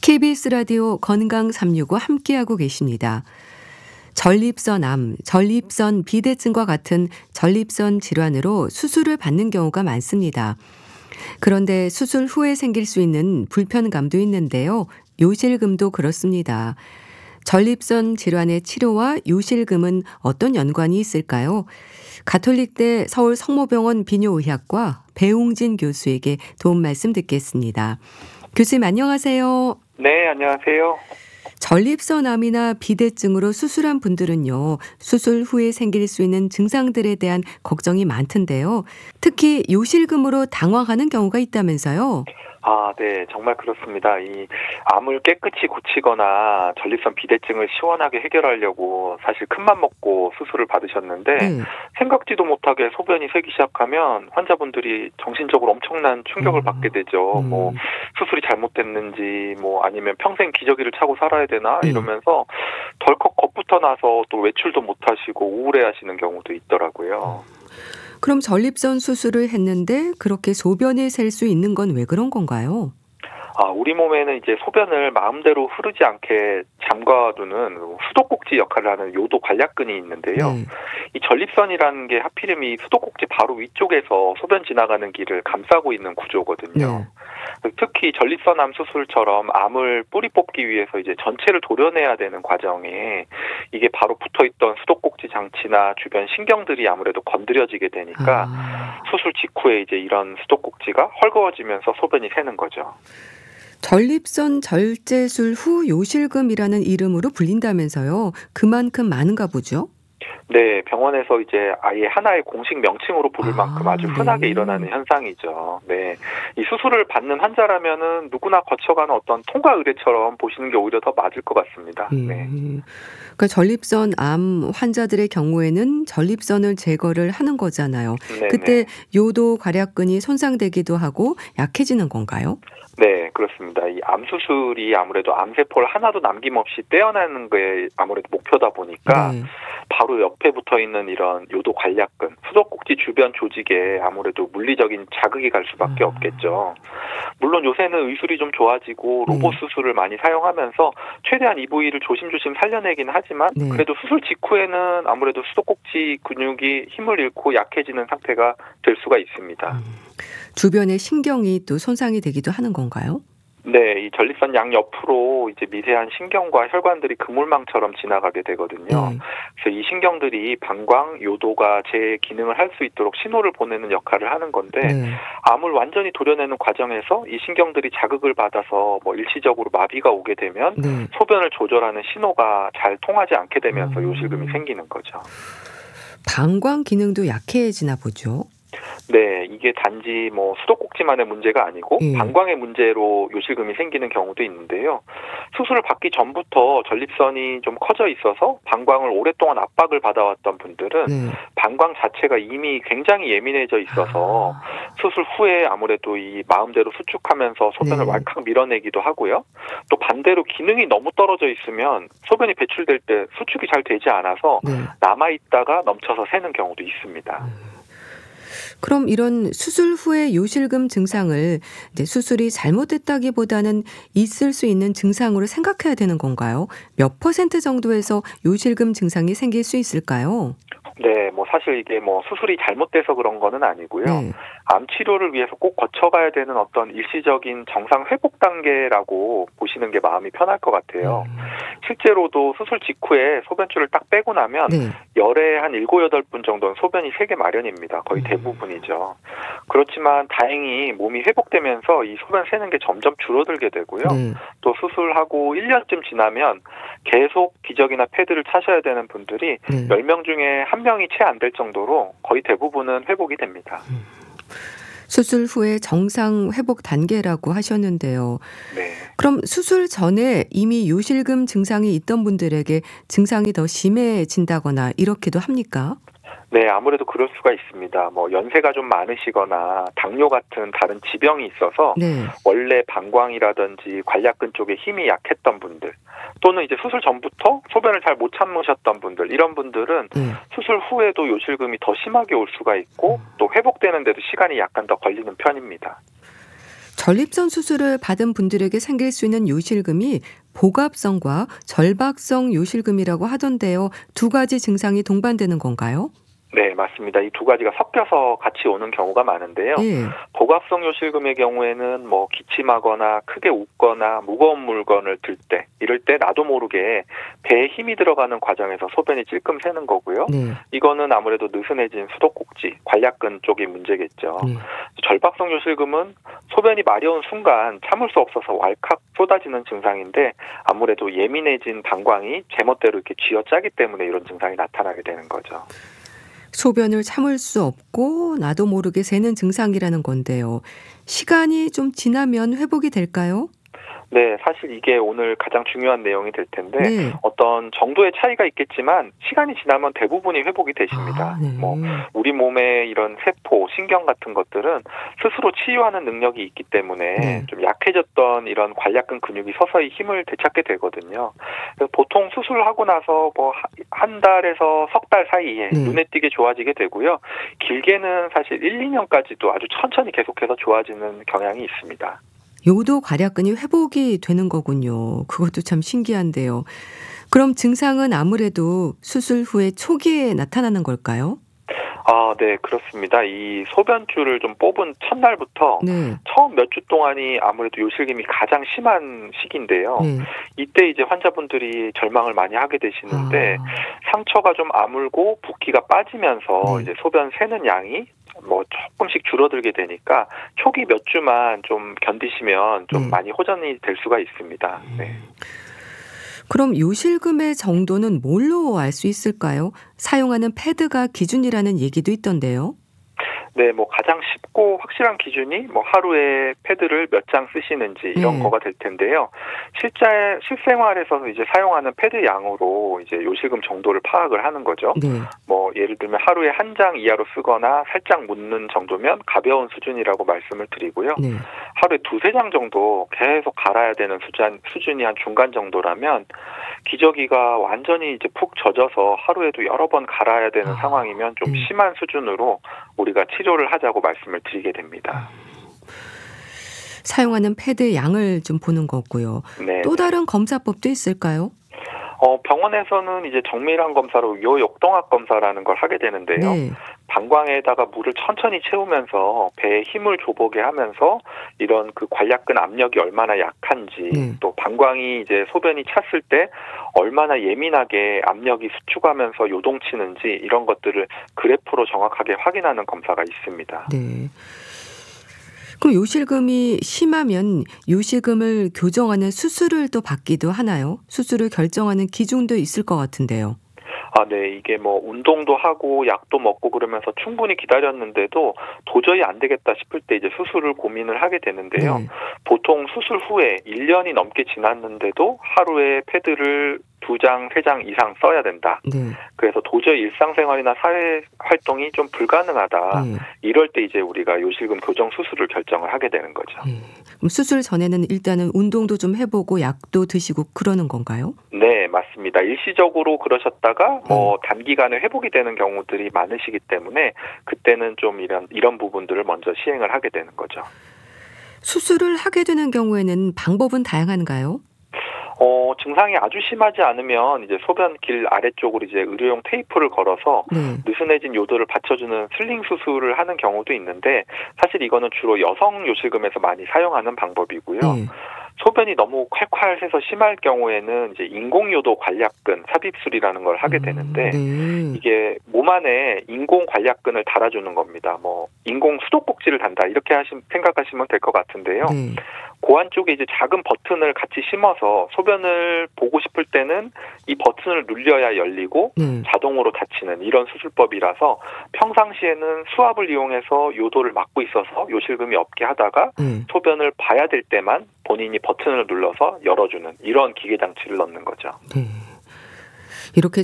KBS 라디오 건강 365 함께하고 계십니다. 전립선암, 전립선 비대증과 같은 전립선 질환으로 수술을 받는 경우가 많습니다. 그런데 수술 후에 생길 수 있는 불편감도 있는데요. 요실금도 그렇습니다. 전립선 질환의 치료와 요실금은 어떤 연관이 있을까요? 가톨릭대 서울 성모병원 비뇨의학과 배웅진 교수에게 도움 말씀 듣겠습니다. 교수님 안녕하세요. 네, 안녕하세요. 전립선암이나 비대증으로 수술한 분들은요, 수술 후에 생길 수 있는 증상들에 대한 걱정이 많던데요. 특히 요실금으로 당황하는 경우가 있다면서요. 네, 정말 그렇습니다. 이 암을 깨끗이 고치거나 전립선 비대증을 시원하게 해결하려고 사실 큰맘 먹고 수술을 받으셨는데 네. 생각지도 못하게 소변이 새기 시작하면 환자분들이 정신적으로 엄청난 충격을 받게 되죠. 수술이 잘못됐는지 아니면 평생 기저귀를 차고 살아야 되나 이러면서 덜컥 겁부터 나서 또 외출도 못 하시고 우울해하시는 경우도 있더라고요. 그럼 전립선 수술을 했는데 그렇게 소변이 셀 수 있는 건 왜 그런 건가요? 우리 몸에는 이제 소변을 마음대로 흐르지 않게 잠가두는 수도꼭지 역할을 하는 요도 관략근이 있는데요. 네. 이 전립선이라는 게 하필이면 이 수도꼭지 바로 위쪽에서 소변 지나가는 길을 감싸고 있는 구조거든요. 특히 전립선암 수술처럼 암을 뿌리 뽑기 위해서 이제 전체를 도려내야 되는 과정에 이게 바로 붙어있던 수도꼭지 장치나 주변 신경들이 아무래도 건드려지게 되니까 수술 직후에 이제 이런 수도꼭지가 헐거워지면서 소변이 새는 거죠. 전립선 절제술 후 요실금이라는 이름으로 불린다면서요. 그만큼 많은가 보죠? 네, 병원에서 이제 아예 하나의 공식 명칭으로 부를 만큼 아주 흔하게 네. 일어나는 현상이죠. 네. 이 수술을 받는 환자라면은 누구나 거쳐가는 어떤 통과 의례처럼 보시는 게 오히려 더 맞을 것 같습니다. 네. 그러니까 전립선 암 환자들의 경우에는 전립선을 제거를 하는 거잖아요. 네네. 그때 요도 괄약근이 손상되기도 하고 약해지는 건가요? 네, 그렇습니다. 이 암 수술이 아무래도 암세포를 하나도 남김없이 떼어내는 게 아무래도 목표다 보니까 네. 바로 옆에 붙어 있는 이런 요도 관략근, 수도꼭지 주변 조직에 아무래도 물리적인 자극이 갈 수밖에 없겠죠. 물론 요새는 의술이 좀 좋아지고 로봇 수술을 많이 사용하면서 최대한 이 부위를 조심조심 살려내긴 하지만 네. 그래도 수술 직후에는 아무래도 수도꼭지 근육이 힘을 잃고 약해지는 상태가 될 수가 있습니다. 주변의 신경이 또 손상이 되기도 하는 건가요? 네, 이 전립선 양옆으로 이제 미세한 신경과 혈관들이 그물망처럼 지나가게 되거든요. 네. 그래서 이 신경들이 방광, 요도가 제 기능을 할 수 있도록 신호를 보내는 역할을 하는 건데 네. 암을 완전히 도려내는 과정에서 이 신경들이 자극을 받아서 일시적으로 마비가 오게 되면 네. 소변을 조절하는 신호가 잘 통하지 않게 되면서 요실금이 생기는 거죠. 방광 기능도 약해지나 보죠. 네, 이게 단지 수도꼭지만의 문제가 아니고 예. 방광의 문제로 요실금이 생기는 경우도 있는데요. 수술을 받기 전부터 전립선이 좀 커져 있어서 방광을 오랫동안 압박을 받아왔던 분들은 네. 방광 자체가 이미 굉장히 예민해져 있어서 수술 후에 아무래도 이 마음대로 수축하면서 소변을 네. 왈칵 밀어내기도 하고요. 또 반대로 기능이 너무 떨어져 있으면 소변이 배출될 때 수축이 잘 되지 않아서 네. 남아있다가 넘쳐서 새는 경우도 있습니다. 그럼 이런 수술 후의 요실금 증상을 이제 수술이 잘못됐다기보다는 있을 수 있는 증상으로 생각해야 되는 건가요? 몇 % 정도에서 요실금 증상이 생길 수 있을까요? 네, 사실 이게 수술이 잘못돼서 그런 거는 아니고요. 네. 암 치료를 위해서 꼭 거쳐가야 되는 어떤 일시적인 정상 회복 단계라고 보시는 게 마음이 편할 것 같아요. 실제로도 수술 직후에 소변줄을 딱 빼고 나면 네. 열에 한 7, 8분 정도는 소변이 새게 마련입니다. 거의 대부분이죠. 그렇지만 다행히 몸이 회복되면서 이 소변 새는 게 점점 줄어들게 되고요. 네. 또 수술하고 1년쯤 지나면 계속 기저귀나 패드를 차셔야 되는 분들이 네. 10명 중에 1명이 채 안 될 정도로 거의 대부분은 회복이 됩니다. 수술 후에 정상 회복 단계라고 하셨는데요. 네. 그럼 수술 전에 이미 요실금 증상이 있던 분들에게 증상이 더 심해진다거나 이렇기도 합니까? 네, 아무래도 그럴 수가 있습니다. 연세가 좀 많으시거나 당뇨 같은 다른 지병이 있어서 네. 원래 방광이라든지 관략근 쪽에 힘이 약했던 분들 또는 이제 수술 전부터 소변을 잘 못 참으셨던 분들 이런 분들은 수술 후에도 요실금이 더 심하게 올 수가 있고 또 회복되는데도 시간이 약간 더 걸리는 편입니다. 전립선 수술을 받은 분들에게 생길 수 있는 요실금이 복압성과 절박성 요실금이라고 하던데요. 두 가지 증상이 동반되는 건가요? 네, 맞습니다. 이 두 가지가 섞여서 같이 오는 경우가 많은데요. 예. 복압성 요실금의 경우에는 뭐 기침하거나 크게 웃거나 무거운 물건을 들 때, 이럴 때 나도 모르게 배에 힘이 들어가는 과정에서 소변이 찔끔 새는 거고요. 네. 이거는 아무래도 느슨해진 수도꼭지, 관략근 쪽이 문제겠죠. 네. 절박성 요실금은 소변이 마려운 순간 참을 수 없어서 왈칵 쏟아지는 증상인데, 아무래도 예민해진 방광이 제멋대로 이렇게 쥐어짜기 때문에 이런 증상이 나타나게 되는 거죠. 소변을 참을 수 없고 나도 모르게 새는 증상이라는 건데요. 시간이 좀 지나면 회복이 될까요? 네, 사실 이게 오늘 가장 중요한 내용이 될 텐데, 네. 어떤 정도의 차이가 있겠지만 시간이 지나면 대부분이 회복이 되십니다. 네. 뭐 우리 몸의 이런 세포, 신경 같은 것들은 스스로 치유하는 능력이 있기 때문에 네. 좀 약해졌던 이런 관략근 근육이 서서히 힘을 되찾게 되거든요. 그래서 보통 수술하고 나서 뭐 한 달에서 석 달 사이에 네. 눈에 띄게 좋아지게 되고요. 길게는 사실 1, 2년까지도 아주 천천히 계속해서 좋아지는 경향이 있습니다. 요도 괄약근이 회복이 되는 거군요. 그것도 참 신기한데요. 그럼 증상은 아무래도 수술 후에 초기에 나타나는 걸까요? 네, 그렇습니다. 이 소변줄을 좀 뽑은 첫날부터 네. 처음 몇 주 동안이 아무래도 요실금이 가장 심한 시기인데요. 네. 이때 이제 환자분들이 절망을 많이 하게 되시는데, 상처가 좀 아물고 붓기가 빠지면서 네. 이제 소변 새는 양이 뭐 조금씩 줄어들게 되니까 초기 몇 주만 좀 견디시면 좀 네. 많이 호전이 될 수가 있습니다. 네. 그럼 요실금의 정도는 뭘로 알 수 있을까요? 사용하는 패드가 기준이라는 얘기도 있던데요. 네, 뭐 가장 쉽고 확실한 기준이 뭐 하루에 패드를 몇 장 쓰시는지 이런 네. 거가 될 텐데요. 실생활에서 이제 사용하는 패드 양으로 이제 요실금 정도를 파악을 하는 거죠. 네. 뭐 예를 들면 하루에 한 장 이하로 쓰거나 살짝 묻는 정도면 가벼운 수준이라고 말씀을 드리고요. 네. 하루에 두세 장 정도 계속 갈아야 되는 수준이 한 중간 정도라면, 기저귀가 완전히 이제 푹 젖어서 하루에도 여러 번 갈아야 되는 상황이면 좀 네. 심한 수준으로 우리가 치료를 하자고 말씀을 드리게 됩니다. 사용하는 패드 양을 좀 보는 거고요. 네. 또 다른 검사법도 있을까요? 병원에서는 이제 정밀한 검사로 요역동학 검사라는 걸 하게 되는데요. 네. 방광에다가 물을 천천히 채우면서 배에 힘을 줘보게 하면서 이런 그 관략근 압력이 얼마나 약한지, 네. 또 방광이 이제 소변이 찼을 때 얼마나 예민하게 압력이 수축하면서 요동치는지, 이런 것들을 그래프로 정확하게 확인하는 검사가 있습니다. 네. 그럼 요실금이 심하면 요실금을 교정하는 수술을 또 받기도 하나요? 수술을 결정하는 기준도 있을 것 같은데요. 네. 이게 뭐 운동도 하고 약도 먹고 그러면서 충분히 기다렸는데도 도저히 안 되겠다 싶을 때 이제 수술을 고민을 하게 되는데요. 네. 보통 수술 후에 1년이 넘게 지났는데도 하루에 패드를 2장, 3장 이상 써야 된다. 네. 그래서 도저히 일상생활이나 사회 활동이 좀 불가능하다. 네. 이럴 때 이제 우리가 요실금 교정 수술을 결정을 하게 되는 거죠. 네. 그럼 수술 전에는 일단은 운동도 좀 해보고 약도 드시고 그러는 건가요? 네, 맞습니다. 일시적으로 그러셨다가 뭐 단기간에 회복이 되는 경우들이 많으시기 때문에 그때는 좀 이런 부분들을 먼저 시행을 하게 되는 거죠. 수술을 하게 되는 경우에는 방법은 다양한가요? 증상이 아주 심하지 않으면 이제 소변길 아래쪽으로 이제 의료용 테이프를 걸어서 네. 느슨해진 요도를 받쳐주는 슬링 수술을 하는 경우도 있는데, 사실 이거는 주로 여성 요실금에서 많이 사용하는 방법이고요. 네. 소변이 너무 콸콸해서 심할 경우에는 이제 인공요도 관략근 삽입술이라는 걸 하게 되는데, 네. 이게 몸 안에 인공 관략근을 달아주는 겁니다. 뭐 인공 수도꼭지를 단다, 이렇게 생각하시면 될 것 같은데요. 네. 고안 쪽에 이제 작은 버튼을 같이 심어서 소변을 보고 싶을 때는 이 버튼을 눌려야 열리고 네. 자동으로 닫히는 이런 수술법이라서, 평상시에는 수압을 이용해서 요도를 막고 있어서 요실금이 없게 하다가 네. 소변을 봐야 될 때만 본인이 버튼을 눌러서 열어주는 이런 기계 장치를 넣는 거죠. 네. 이렇게